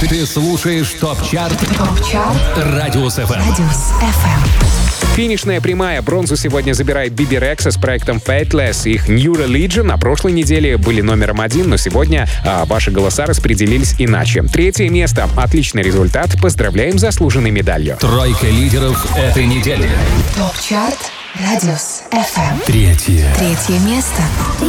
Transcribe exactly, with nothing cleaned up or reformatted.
Ты слушаешь ТОП-чарт ТОП-чарт Радиус эф эм. Радиус эф эм. Финишная прямая. Бронзу сегодня забирает Биби Рекса с проектом Faithless. Их New Religion на прошлой неделе были номером один, но сегодня а, ваши голоса распределились иначе. Третье место. Отличный результат. Поздравляем с заслуженной медалью. Тройка лидеров этой недели. ТОП-чарт Радиус эф эм. Третье. Третье место.